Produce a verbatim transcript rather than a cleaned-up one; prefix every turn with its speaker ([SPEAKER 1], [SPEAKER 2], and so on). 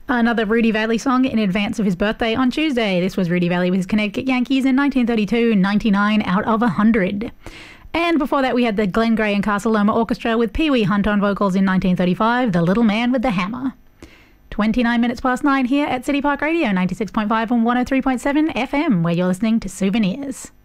[SPEAKER 1] Another Rudy Valley song in advance of his birthday on Tuesday. This was Rudy Valley with his Connecticut Yankees in nineteen thirty-two, ninety-nine out of one hundred. And before that, we had the Glenn Gray and Castle Loma Orchestra with Pee Wee Hunt on vocals in nineteen thirty-five, The Little Man with the Hammer. twenty-nine minutes past nine here at City Park Radio, ninety-six point five and one oh three point seven F M, where you're listening to Souvenirs.